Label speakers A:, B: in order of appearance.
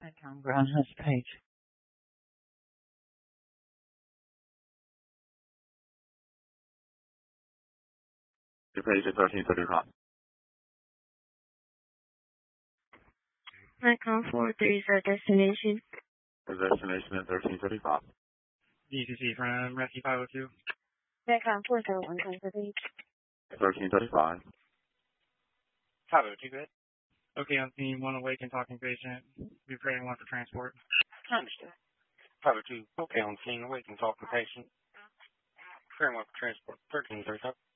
A: Icon Brownhouse page.
B: Your page at 1335.
C: Icon 43 is our destination.
B: The destination at 1335.
D: DCC from Rescue 502.
C: Icon 401 confirmation.
B: 1335.
D: 502, good. Okay, on scene, one awakened talking patient. Be preparing one for transport.
E: Understood. 502, okay, on scene, awakened talking patient. Preparing one for transport. 1335.